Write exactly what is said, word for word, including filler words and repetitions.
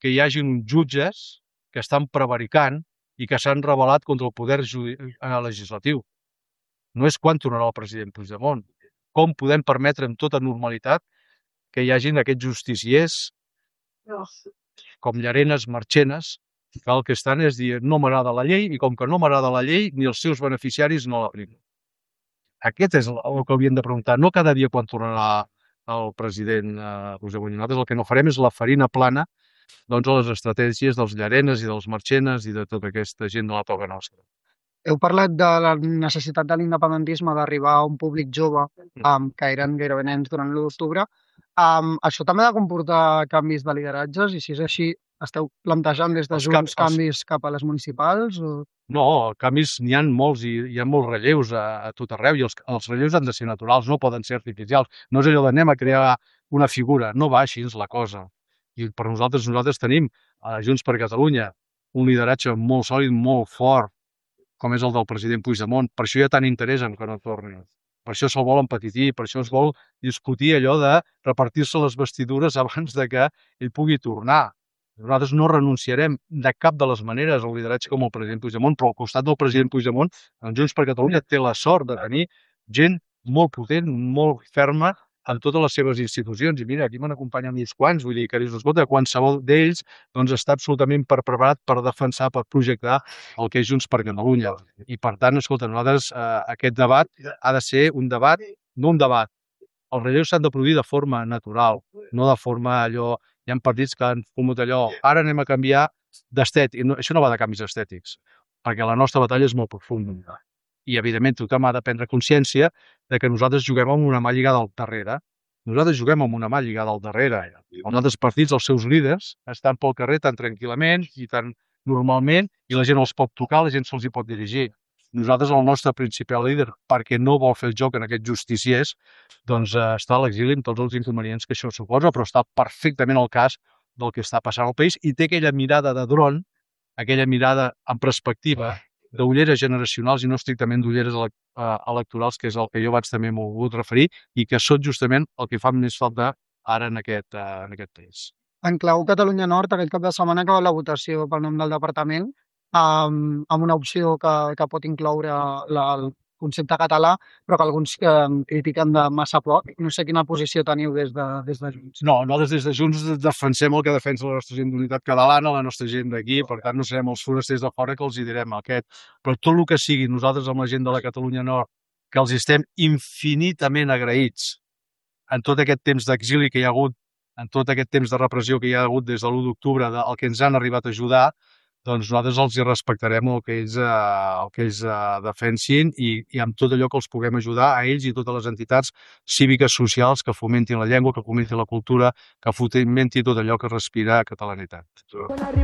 que hi hagi uns jutges que estan prevaricant i que s'han rebel·lat contra el poder legislatiu. No és quan tornarà el president Puigdemont. Com podem permetre amb tota normalitat que hi hagin aquests justiciers com Llarenas, Marchenas, que el que estan és dir no m'agrada la llei i com que no m'agrada la llei ni els seus beneficiaris no l'apliquen. Aquest és el que hauríem de preguntar, no cada dia quan tornarà el president Puigdemont. Nosaltres el que no farem és la farina plana a les estratègies dels Llarenas i dels Marchenas i de tota aquesta gent de la toga nostra. Heu parlat de la necessitat de l'independentisme d'arribar a un públic jove, que eren gairebé nens durant l'u d'octubre. Això també ha de comportar canvis de lideratges i si és així, esteu plantejant des de Junts canvis cap a les municipals? No, canvis n'hi ha molts i hi ha molts relleus a tot arreu i els relleus han de ser naturals, no poden ser artificials. No és allò d'anem a crear una figura, no va així la cosa. I per nosaltres, nosaltres tenim a Junts per Catalunya un lideratge molt sòlid, molt fort, com és el del president Puigdemont. Per això hi ha tant interès en que no torni. Per això se'l vol empetitir, per això es vol discutir allò de repartir-se les vestidures abans de que ell pugui tornar. Nosaltres no renunciarem de cap de les maneres al lideratge com el president Puigdemont, però al costat del president Puigdemont, Junts per Catalunya té la sort de tenir gent molt potent, molt ferma en totes les seves institucions. I mira, aquí m'han acompanyat uns quants, vull dir que dius, escolta, qualsevol d'ells està absolutament preparat per defensar, per projectar el que és Junts per Catalunya. I per tant, escolta, nosaltres aquest debat ha de ser un debat, no un debat. Els relleus s'han de produir de forma natural, no de forma allò... Hi ha partits que han fumut allò, ara anem a canviar d'estètic. Això no va de canvis estètics, perquè la nostra batalla és molt profunda. I, evidentment, tothom ha de prendre consciència de que nosaltres juguem amb una mà lligada al darrere. Nosaltres juguem amb una mà lligada al darrere. Els altres partits, els seus líders, estan pel carrer tan tranquil·lament i tan normalment i la gent els pot tocar, la gent se'ls hi pot dirigir. Nosaltres, el nostre principal líder, perquè no vol fer el joc en aquests justiciers, doncs està a l'exili amb tots els inconvenients que això suposa, però està perfectament al cas del que està passant al país i té aquella mirada de dron, aquella mirada en perspectiva d'ulleres generacionals i no estrictament d'ulleres electorals, que és el que jo abans també m'ho he volgut referir i que són justament el que fa més falta ara en aquest país. En clau Catalunya Nord, aquest cap de setmana acaba la votació pel nom del departament, amb una opció que pot incloure el concepte català, però que alguns critiquen de massa poc. No sé quina posició teniu des de Junts. No, nosaltres des de Junts defensem el que defensa la nostra gent d'unitat catalana, la nostra gent d'aquí, per tant no serem els forasters de fora que els hi direm aquest. Però tot el que sigui nosaltres amb la gent de la Catalunya Nord, que els estem infinitament agraïts en tot aquest temps d'exili que hi ha hagut, en tot aquest temps de repressió que hi ha hagut des de l'u d'octubre, el que ens han arribat a ajudar, doncs nosaltres els hi respectarem el que ells defensin i amb tot allò que els puguem ajudar a ells i a totes les entitats cíviques socials que fomentin la llengua, que fomentin la cultura, que fomentin tot allò que respira catalanitat.